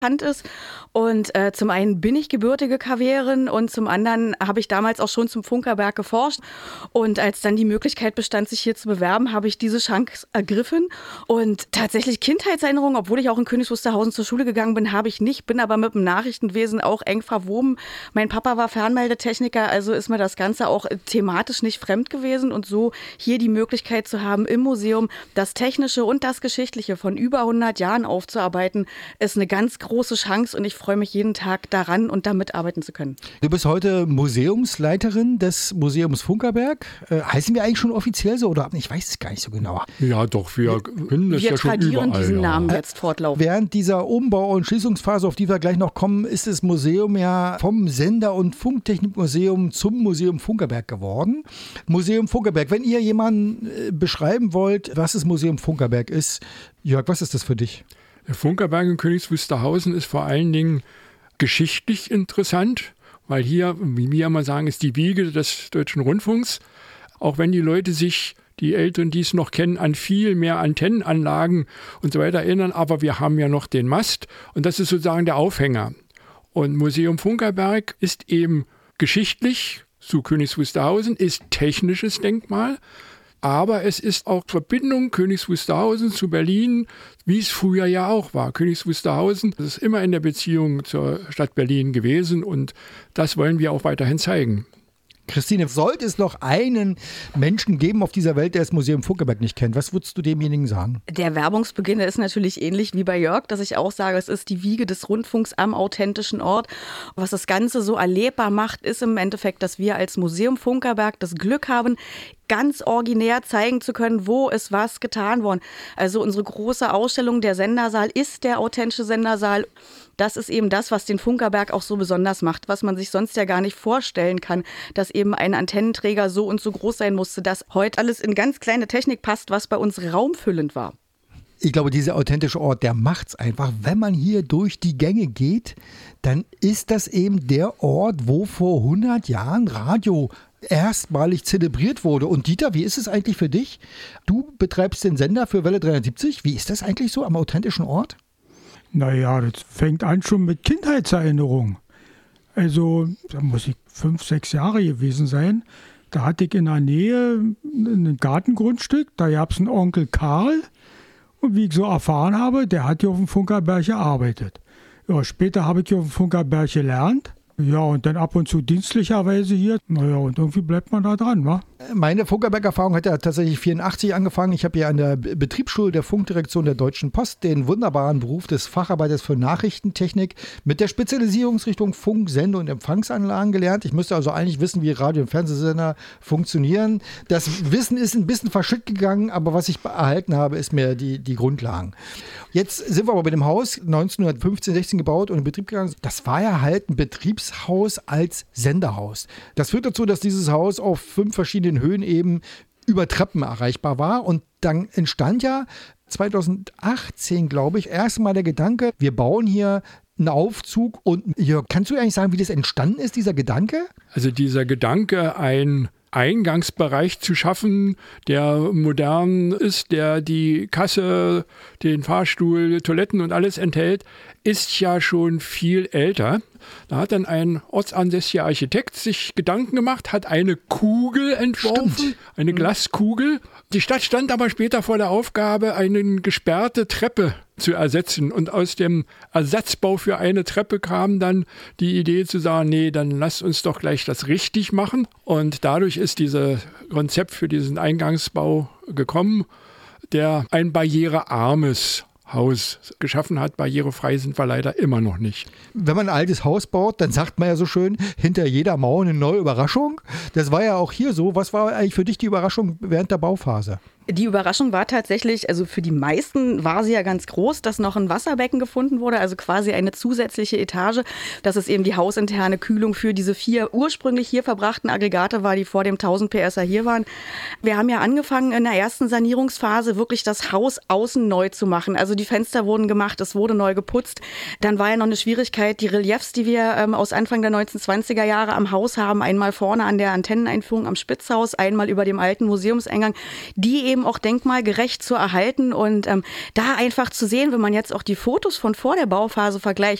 bekannt ist. Und zum einen bin ich gebürtige Kaverin und zum anderen habe ich damals auch schon zum Funkerberg geforscht. Und als dann die Möglichkeit bestand, sich hier zu bewerben, habe ich diese Chance ergriffen. Und tatsächlich Kindheitserinnerungen, obwohl ich auch in Königs Wusterhausen zur Schule gegangen bin, habe ich nicht, bin aber mit dem Nachrichtenwesen auch eng verwoben. Mein Papa war Fernmeldetechniker, also ist mir das Ganze auch thematisch nicht fremd gewesen. Und so hier die Möglichkeit zu haben, im Museum das Technische und das Geschichtliche von über 100 Jahren aufzuarbeiten, ist eine ganz große Chance und ich freue mich jeden Tag daran und damit arbeiten zu können. Du bist heute Museumsleiterin des Museums Funkerberg. Heißen wir eigentlich schon offiziell so oder ich weiß es gar nicht so genau. Ja doch, wir können das ja schon überall. Wir tradieren diesen Namen jetzt fortlaufend. Während dieser Umbau- und Schließungsphase, auf die wir gleich noch kommen, ist das Museum ja vom Sender- und Funktechnikmuseum zum Museum Funkerberg geworden. Museum Funkerberg, wenn ihr jemanden beschreiben wollt, was das Museum Funkerberg ist, Jörg, was ist das für dich? Der Funkerberg in Königs Wusterhausen ist vor allen Dingen geschichtlich interessant, weil hier, wie wir immer sagen, ist die Wiege des Deutschen Rundfunks. Auch wenn die Leute sich, die Älteren, die es noch kennen, an viel mehr Antennenanlagen und so weiter erinnern, aber wir haben ja noch den Mast und das ist sozusagen der Aufhänger. Und Museum Funkerberg ist eben geschichtlich zu Königs Wusterhausen, ist technisches Denkmal, aber es ist auch Verbindung Königs Wusterhausen zu Berlin, wie es früher ja auch war. Königs Wusterhausen, das ist immer in der Beziehung zur Stadt Berlin gewesen und das wollen wir auch weiterhin zeigen. Christine, sollte es noch einen Menschen geben auf dieser Welt, der das Museum Funkerberg nicht kennt, was würdest du demjenigen sagen? Der Werbungsbeginn ist natürlich ähnlich wie bei Jörg, dass ich auch sage, es ist die Wiege des Rundfunks am authentischen Ort. Was das Ganze so erlebbar macht, ist im Endeffekt, dass wir als Museum Funkerberg das Glück haben, ganz originär zeigen zu können, wo ist was getan worden. Also unsere große Ausstellung, der Sendersaal, ist der authentische Sendersaal. Das ist eben das, was den Funkerberg auch so besonders macht, was man sich sonst ja gar nicht vorstellen kann, dass eben ein Antennenträger so und so groß sein musste, dass heute alles in ganz kleine Technik passt, was bei uns raumfüllend war. Ich glaube, dieser authentische Ort, der macht's einfach. Wenn man hier durch die Gänge geht, dann ist das eben der Ort, wo vor 100 Jahren Radio erstmalig zelebriert wurde. Und Dieter, wie ist es eigentlich für dich? Du betreibst den Sender für Welle 370. Wie ist das eigentlich so am authentischen Ort? Naja, das fängt an schon mit Kindheitserinnerungen. Also, da muss ich 5, 6 Jahre gewesen sein. Da hatte ich in der Nähe ein Gartengrundstück. Da gab es einen Onkel Karl. Und wie ich so erfahren habe, der hat hier auf dem Funkerberg gearbeitet. Ja, später habe ich hier auf dem Funkerberg gelernt. Ja, und dann ab und zu dienstlicherweise hier. Naja, und irgendwie bleibt man da dran, wa? Meine Funkerberg-Erfahrung hat ja tatsächlich 84 angefangen. Ich habe ja an der Betriebsschule der Funkdirektion der Deutschen Post den wunderbaren Beruf des Facharbeiters für Nachrichtentechnik mit der Spezialisierungsrichtung Funk-, Sende- und Empfangsanlagen gelernt. Ich müsste also eigentlich wissen, wie Radio- und Fernsehsender funktionieren. Das Wissen ist ein bisschen verschütt gegangen, aber was ich erhalten habe, ist mir die Grundlagen. Jetzt sind wir aber bei dem Haus 1915, 16 gebaut und in Betrieb gegangen. Das war ja halt ein Betriebshaus als Senderhaus. Das führt dazu, dass dieses Haus auf 5 verschiedenen Höhen eben über Treppen erreichbar war. Und dann entstand ja 2018, glaube ich, erstmal der Gedanke, wir bauen hier einen Aufzug. Und Jörg, kannst du eigentlich sagen, wie das entstanden ist, dieser Gedanke? Also dieser Gedanke, ein Eingangsbereich zu schaffen, der modern ist, der die Kasse, den Fahrstuhl, Toiletten und alles enthält, ist ja schon viel älter. Da hat dann ein ortsansässiger Architekt sich Gedanken gemacht, hat eine Kugel entworfen, eine Glaskugel. Die Stadt stand aber später vor der Aufgabe, eine gesperrte Treppe zu ersetzen. Und aus dem Ersatzbau für eine Treppe kam dann die Idee zu sagen, nee, dann lass uns doch gleich das richtig machen. Und dadurch ist dieses Konzept für diesen Eingangsbau gekommen, der ein barrierearmes Haus geschaffen hat. Barrierefrei sind wir leider immer noch nicht. Wenn man ein altes Haus baut, dann sagt man ja so schön, hinter jeder Mauer eine neue Überraschung. Das war ja auch hier so. Was war eigentlich für dich die Überraschung während der Bauphase? Die Überraschung war tatsächlich, also für die meisten war sie ja ganz groß, dass noch ein Wasserbecken gefunden wurde, also quasi eine zusätzliche Etage. Das ist eben die hausinterne Kühlung für diese 4 ursprünglich hier verbrachten Aggregate war, die vor dem 1000 PSer hier waren. Wir haben ja angefangen in der ersten Sanierungsphase wirklich das Haus außen neu zu machen. Also die Fenster wurden gemacht, es wurde neu geputzt. Dann war ja noch eine Schwierigkeit, die Reliefs, die wir aus Anfang der 1920er Jahre am Haus haben, einmal vorne an der Antenneneinführung am Spitzhaus, einmal über dem alten Museumseingang, die eben auch denkmalgerecht zu erhalten und da einfach zu sehen, wenn man jetzt auch die Fotos von vor der Bauphase vergleicht,